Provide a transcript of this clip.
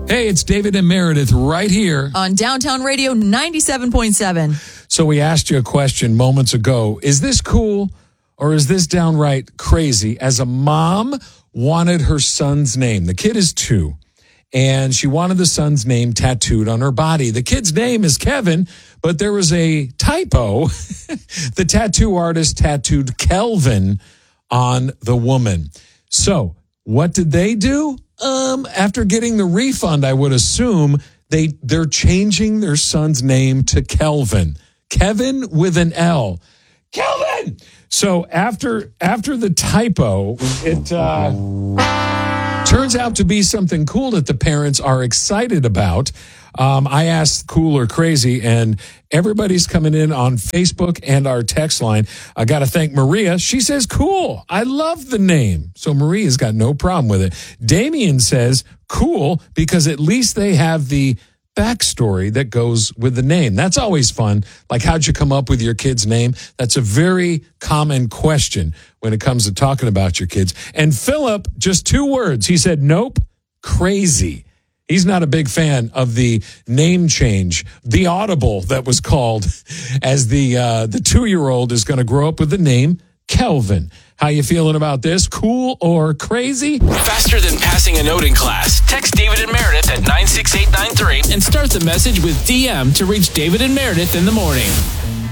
Hey, it's David and Meredith right here on Downtown Radio 97.7. So we asked you a question moments ago. Is this cool or is this downright crazy? As a mom wanted her son's name. The kid is 2, and she wanted the son's name tattooed on her body. The kid's name is Kevin, but there was a typo. The tattoo artist tattooed Kelvin on the woman. So what did they do? After getting the refund, I would assume they're changing their son's name to Kelvin. Kevin with an L. Kelvin! So after the typo, it turns out to be something cool that the parents are excited about. I asked cool or crazy, and everybody's coming in on Facebook and our text line. I got to thank Maria. She says, cool. I love the name. So Maria's got no problem with it. Damien says, cool, because at least they have the backstory that goes with the name. That's always fun. Like, how'd you come up with your kid's name? That's a very common question when it comes to talking about your kids. And Philip, just 2 words. He said, nope, crazy. He's not a big fan of the name change, the audible that was called, as the 2-year-old is going to grow up with the name Kelvin. How you feeling about this? Cool or crazy? Faster than passing a note in class. Text David and Meredith at 96893 and start the message with DM to reach David and Meredith in the morning.